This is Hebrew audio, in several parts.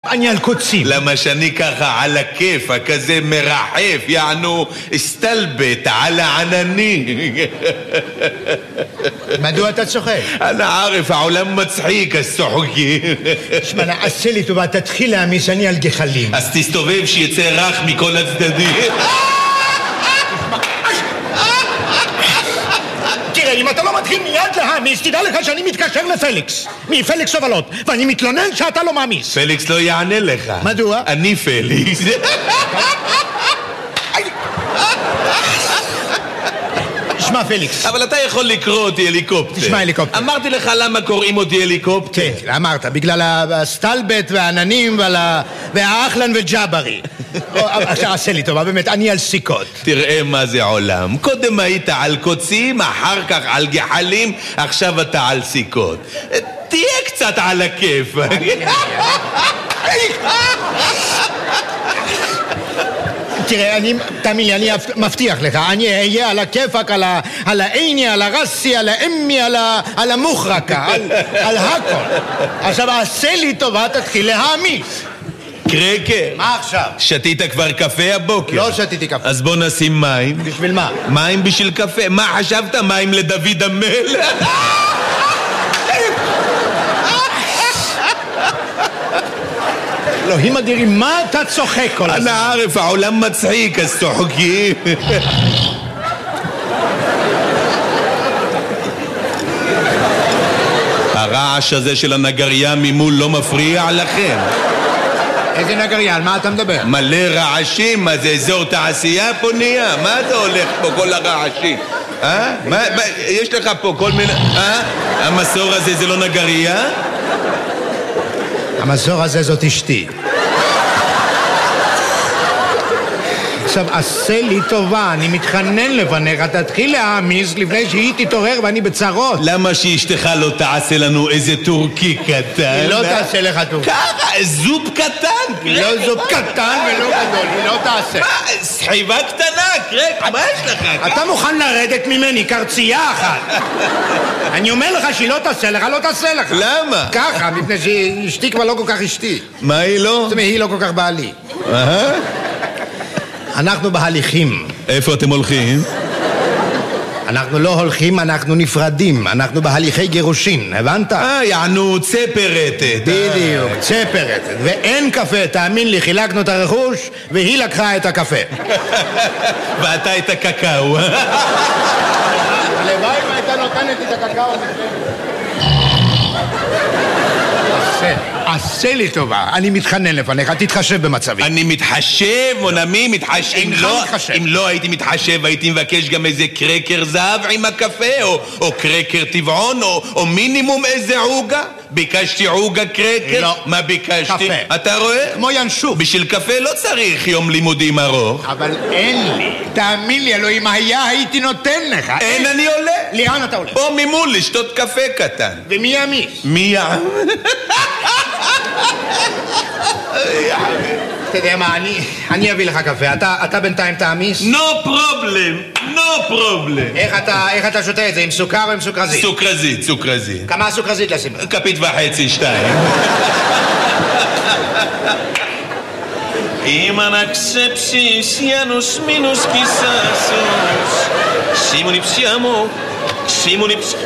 אני על קוצים. למה שאני ככה על הכיף, כזה מרחף, יענו הסתלבט על הענני. מדוע אתה צוחק? אני ערף, העולם מצחיק, אז צוחקי. תשמע, עשה לי טובה, תתחיל להעמיס, אני על גחלים. אז תסתובב שיצא רך מכל הצדדים. תראה, אם אתה לא מתחיל מיד להעמיס, תדע לך שאני מתקשר לפליקס, מפליקס סובלות, ואני מתלונן שאתה לא מעמיס. פליקס לא יענה לך. מדוע? אני פליקס. תשמע פליקס. אבל אתה יכול לקרוא אותי הליקופטר. תשמע הליקופטר. אמרתי לך למה קוראים אותי הליקופטר? כן, אמרת, בגלל הסטלבט והעננים והאחלן וג'אברי. עכשיו עשה לי טובה, באמת, אני על סיכות. תראה מה זה עולם. קודם היית על קוצים, אחר כך על גחלים, עכשיו אתה על סיכות. תהיה קצת על הכיף. תראה, תאמין לי, אני מבטיח לך, אני אהיה על הכיפק, על העיני, על הרסי, על האמי, על המוחרקה, על הכל. עכשיו, עשה לי טובה, תתחיל להעמיס. קרקר. מה עכשיו? שתית כבר קפה הבוקר? לא שתיתי קפה. אז בוא נשים מים. בשביל מה? מים בשביל קפה. מה חשבת? מים לדוד המלך? אלוהים אדירים, מה אתה צוחק כל הזמן? אני ערף, העולם מצחיק, אז צוחקים. הרעש הזה של הנגריה ממול לא מפריע לכם? איזה נגריה? על מה אתה מדבר? מלא רעשים, מה זה אזור תעשייה פה נהיה? מה זה הולך פה כל הרעשים? יש לך פה כל מיני... המסור הזה זה לא נגריה? המסור הזה זאת אשתי. עכשיו, עשה לי טובה, אני מתחנן לפניך, תתחיל להעמיס לפני שהיא תתעורר ואני בצרות. למה שאשתך לא תעשה לנו איזה טורקי קטן? היא לא תעשה לך טורקי. ככה, זופ קטן. לא זופ קטן ולא גדול, היא לא תעשה. מה, סחיבה קטנה, קרק, מה יש לך? אתה מוכן לרדת ממני, קרצייה אחת. אני אומר לך שהיא לא תעשה לך, לא תעשה לך. למה? ככה, מפני שאשתי כבר לא כל כך אשתי. מה היא לא? זאת אומרת, היא לא כל כך בעלי. אנחנו בהליכים. איפה אתם הולכים? אנחנו לא הולכים, אנחנו נפרדים. אנחנו בהליכי גירושין, הבנת? יענו צפרתת. בדיוק, צפרתת. ואין קפה, תאמין לי, חילקנו את הרכוש והיא לקחה את הקפה. ואתה את הקקאו. הלוואי אם הייתה נותנת את הקקאו. עשה לי טובה, אני מתחנן לפניך, תתחשב במצבי. אני מתחשב, מונמי, מתחשב. אם לא הייתי מתחשב, הייתי מבקש גם איזה קרקר זהב עם הקפה, או קרקר טבעון, או מינימום איזה עוגה. ביקשתי עוגה קרקר? לא. מה ביקשתי? קפה. אתה רואה? כמו ינשוף. בשביל קפה לא צריך יום לימודים ארוך. אבל אין לי. תאמין לי, אלוהים, היה הייתי נותן לך. אין, אני עולה. לאן אתה הולך? פה ממול לשתות קפה קטן. ומי יעמיס? מי יעמיס? אתה יודע מה, אני אביא לך קפה. אתה בינתיים תעמיס? No problem, no problem. איך אתה שותה את זה? עם סוכר או עם סוכרזית? סוכרזית, סוכרזית. כמה סוכרזית לשים? כפית וחצי, 2. Είμαι να ξέψεις οι ανοσμήνους κυσάσους. Ξήμουν ψιά μου, ξήμουν ψιά.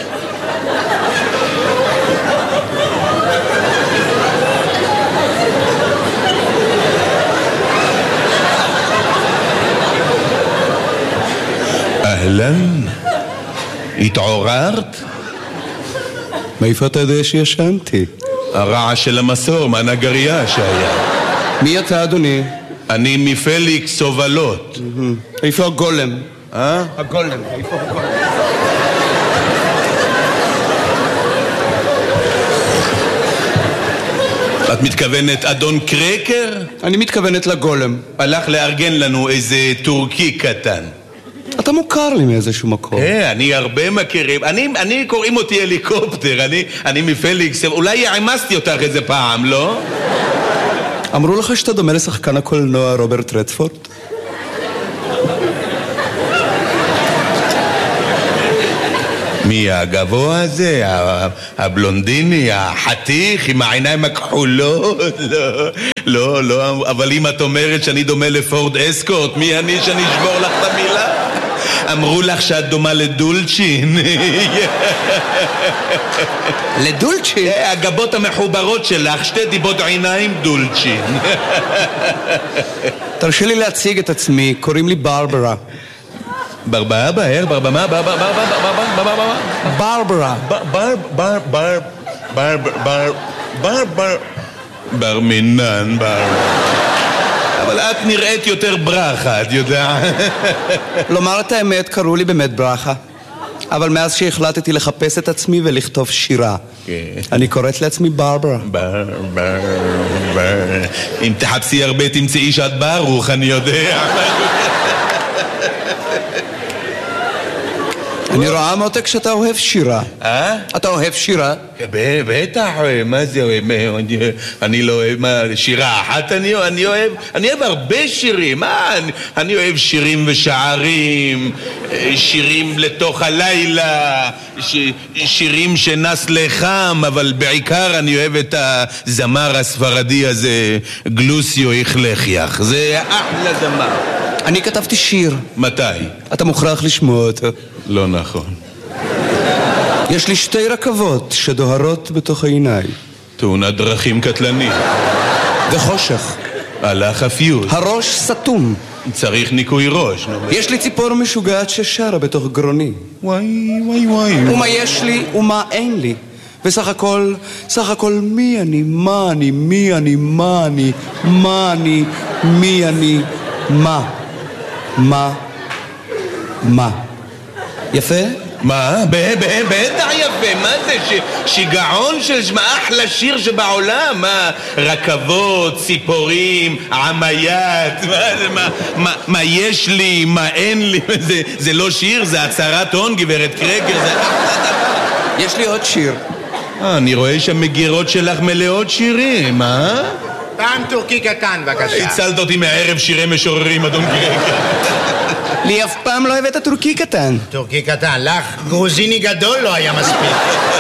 אהלן, התעוררת? מאיפה אתה יודע שישנתי? הרעש של המסור, מהנגריה שהיה. מי אתה, אדוני? אני מפליקס סובלות. איפה הגולם? הגולם, איפה הגולם? את מתכוונת אדון קרקר? אני מתכוונת לגולם. הלך לארגן לנו איזה טורקי קטן. אתה מוכר לי מאיזשהו מקום. אני הרבה מכירים. אני קוראים אותי הליקופטר. אני מפליקס. אולי יעמסתי אותך איזה פעם, לא? אמרו לך שאתה דומה לשחקן הקולנוע רוברט רדפורד? מי הגבוה הזה? הבלונדיני, החתיך עם העיניים הכחולות? לא, אבל אם את אומרת שאני דומה לפורד אסקורט, מי אני שאני אשבור לך את המילה? אמרו לך שאת דומה לדולצ'ין. לדולצ'ין? הגבות המחוברות שלך, שתי דיבות עיניים דולצ'ין. תרשה לי להציג את עצמי, קוראים לי ברברה. ברברה? בר מינן, אבל את נראית יותר ברכה, את יודעת? לומר את האמת, קראו לי באמת ברכה. אבל מאז שהחלטתי לחפש את עצמי ולכתוב שירה, אני קוראת לעצמי ברברה. אם תחפשי הרבה תמצאי שאת ברוך, אני יודע. אני רואה מותק שאתה אוהב שירה. אתה אוהב שירה? בטח, מה זה אוהב? אני לא אוהב, שירה אחת אני אוהב הרבה שירים. אני אוהב שירים ושערים, שירים לתוך הלילה, שירים שנס לחם, אבל בעיקר אני אוהב את הזמר הספרדי הזה, גלוסיו איכלכיח. זה אחלה זמר. אני כתבתי שיר. מתי? אתה מוכרח לשמוע אותו. לא נכון. יש לי 2 רכבות שדוהרות בתוך העיניי. תאונת דרכים קטלנית. וחושך. הלך הפיוט. הראש סתום. צריך ניקוי ראש. יש לי ציפור משוגעת ששרה בתוך גרוני. וואי. ומה יש לי ומה אין לי. וסך הכל מי אני, מה אני, מי אני, מה אני, מה אני, מי אני, מה. יפה? מה? בטח יפה. מה זה? שיגעון של אחלה שיר שבעולם. מה? רכבות, ציפורים, עמיית. מה יש לי, מה אין לי. זה לא שיר, זה הצהרת הון, גברת קרקר. זה אחלה דבר. יש לי עוד שיר. אני רואה שהמגירות שלך מלאות שירים, אה? פעם טורקי קטן, בבקשה. הצלת אותי מהערב שירי משוררים, אדון קרקר. לי אף פעם לא הבאת טורקי קטן. טורקי קטן, לך גרוזיני גדול לא היה מספיק.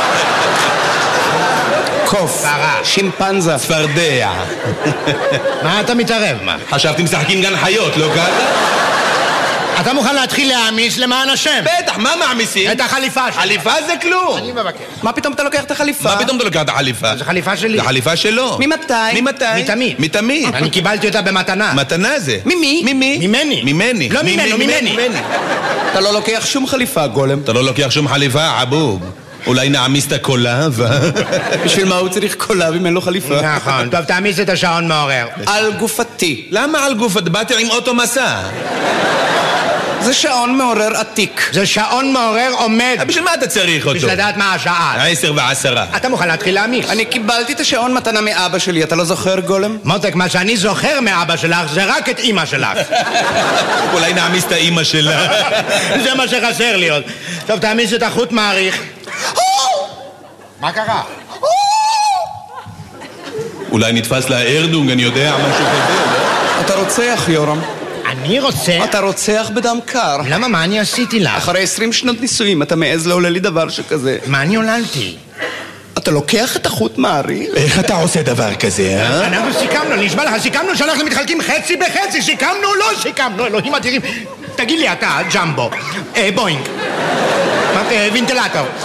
קוף, שימפנזה, צפרדע. מה אתה מתערב? מה? חשבתי משחקים גן חיות, לא ככה? אתה מוכן להתחיל להעמיס למען השם? בטח, מה מעמיסים? את החליפה שלי. חליפה זה כלום. אני מבקש. מה פתאום אתה לוקח את החליפה? מה פתאום אתה לוקח את החליפה? זו חליפה שלי. זה חליפה שלו. ממתי? מתמיד. מתמיד. אני קיבלתי אותה במתנה. מתנה זה. ממי? ממני. לא ממנו. אתה לא לוקח שום חליפה, גולם. אתה לא לוקח שום חליפה, עבוב. אולי נעמיס את הקולב? בשביל מה הוא צריך קולב אם אין לו חליפה? נכון. טוב, תעמיס את השעון מעורר. על גופתי. למה על גופת? באתי עם אוטו מסע. זה שעון מעורר עתיק. זה שעון מעורר עומד. בשביל מה אתה צריך אותו? בשביל לדעת מה השעה. 10:10. אתה מוכן להתחיל להעמיס? אני קיבלתי את השעון מתנה מאבא שלי, אתה לא זוכר, גולם? מותק, מה שאני זוכר מאבא שלך זה רק את אמא שלך. אולי נעמיס את האמא שלה. זה מה שחסר לי עוד. טוב, תעמיס את החוט מעריך. מה קרה? אולי נתפס לה ארדונג, אני יודע, משהו כזה. אתה רוצח, יורם. אני רוצה... אתה רוצח בדם קר. למה? מה אני עשיתי לך? אחרי 20 שנות נישואים אתה מעז לעולה לי דבר שכזה. מה אני עוללתי? אתה לוקח את החוט מעריך? איך אתה עושה דבר כזה, אה? אנחנו סיכמנו, נשבע לך, סיכמנו שאנחנו מתחלקים חצי בחצי, סיכמנו, לא סיכמנו, אלוהים אדירים. תגיד לי אתה, ג'מבו, בוינג, וינטלטור.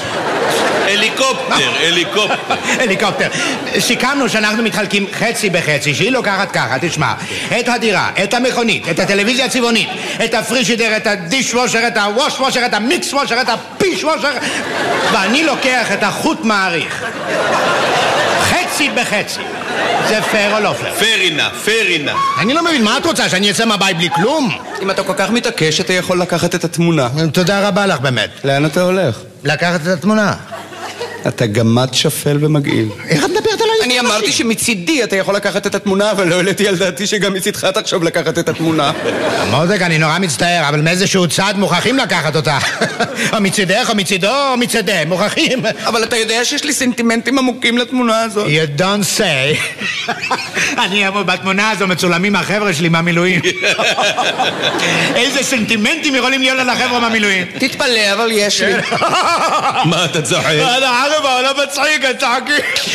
הליקופטר. סיכמנו שאנחנו מתחלקים חצי בחצי, שהיא לוקחת ככה, תשמע, את הדירה, את המכונית, את הטלוויזיה הצבעונית, את הפרישידר, את הדיש וושר, את הווש וושר, את המיקס וושר, את הפיש וושר, ואני לוקח את החוט מעריך. חצי בחצי. זה פייר או לא פייר? פייר. אני לא מבין, מה את רוצה, שאני אצא מהבית בלי כלום? אם אתה כל כך מתעקש, אתה יכול לקחת את התמונה. תודה רבה לך באמת. לאן אתה הולך? לקחת את התמונה. אתה גמד שפל ומגעיל. איך את מדברת עליי? אני אמרתי שמצידי אתה יכול לקחת את התמונה, אבל לא העליתי על דעתי שגם מצידך תחשוב לקחת את התמונה. מותק, אני נורא מצטער, אבל מאיזשהו צד מוכרחים לקחת אותה. או מצידך, או מצידו, או מצידי, מוכרחים. אבל אתה יודע שיש לי סנטימנטים עמוקים לתמונה הזאת. You don't say. אני בתמונה הזו מצולמים החבר'ה שלי מהמילואים. איזה סנטימנטים יכולים להיות על החבר'ה מהמילואים? תתפלא, אבל יש לי. מה אתה צוחק? ערבה, לא מצחיק, צחקי.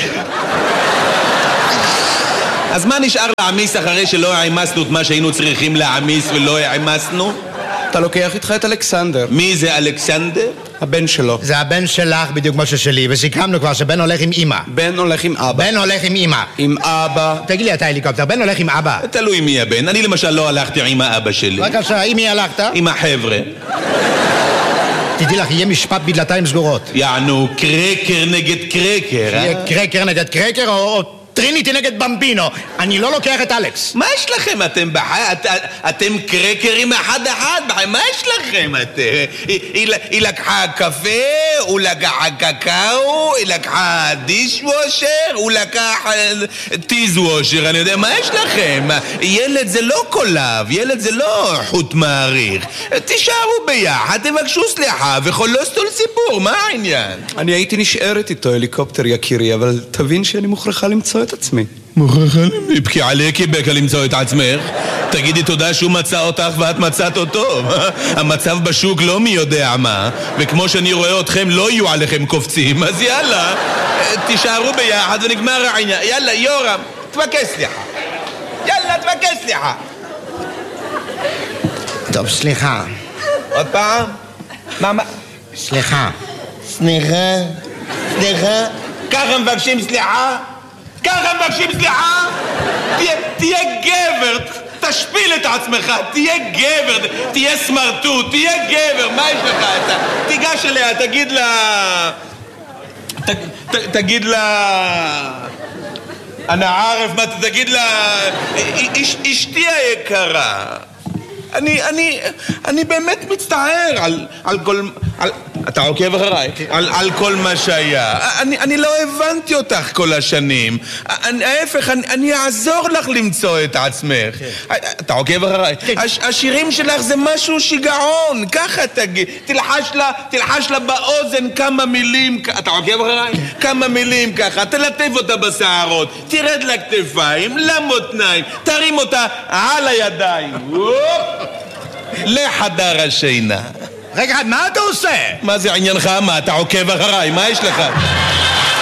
אז מה נשאר להעמיס אחרי שלא העמסנו את מה שהיינו צריכים להעמיס ולא העמסנו? אתה לוקח איתך את אלכסנדר. מי זה אלכסנדר? הבן שלו. זה הבן שלך בדיוק כמו ששלי, וסיכמנו כבר שבן הולך עם אמא. בן הולך עם אבא. בן הולך עם אמא. עם אבא. תגיד לי, אתה הליקופטר, בן הולך עם אבא. תלוי מי הבן. אני למשל לא הלכתי עם האבא שלי. בבקשה, עם מי הלכת? עם החבר'ה. תדעי לך, יהיה משפט בדלתיים סגורות. יענו, קרקר נגד קרקר, יהיה קרקר נגד קרקר או טריניטי נגד במבינו. אני לא לוקח את אלכס. מה יש לכם? אתם קרקרים אחד, מה יש לכם? היא לקחה קפה, הוא לקח קקאו, היא לקחה דישוושר, הוא לקח טיזוושר, אני יודע, מה יש לכם? ילד זה לא קולב, ילד זה לא חוט מעריך. תישארו ביחד, תבקשו סליחה וחולוס תול סיפור, מה העניין? אני הייתי נשארת איתו, הליקופטר יקירי, אבל תבין שאני מוכרחה למצוא את עצמי. מוכרחה לבכי עליקי בקה למצוא את עצמך. תגידי תודה שהוא מצא אותך ואת מצאת אותו. המצב בשוק לא מי יודע מה, וכמו שאני רואה אתכם לא יהיו עליכם קופצים, אז יאללה, תישארו ביחד ונגמר העניין. יאללה, יורם, תבקש סליחה. יאללה, תבקש סליחה. טוב, סליחה. עוד פעם? מה? סליחה. סליחה? ככה מבקשים סליחה? ככה מבקשים סליחה? תהיה גבר, תשפיל את עצמך, תהיה גבר, תהיה סמרטוט, תהיה גבר, מה יש לך? תיגש אליה, תגיד לה... אני ערף, מה תגיד לה... אשתי היקרה, אני באמת מצטער על כל... אתה עוקב אחריי? על כל מה שהיה. אני לא הבנתי אותך כל השנים. ההפך, אני אעזור לך למצוא את עצמך. אתה עוקב אחריי? השירים שלך זה משהו שיגעון. ככה תגיד. תלחש לה באוזן כמה מילים. אתה עוקב אחריי? כמה מילים ככה. תלטף אותה בשערות. תרד לכתפיים, למותניים. תרים אותה על הידיים. לחדר השינה. רגע, מה אתה עושה? מה זה עניינך? מה, אתה עוקב אחריי? מה יש לך?